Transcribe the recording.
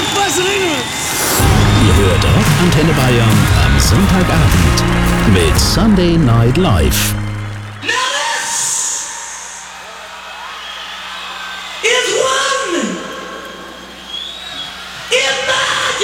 Ihr hört Rock Antenne Bayern am Sonntagabend mit Sunday Night Live.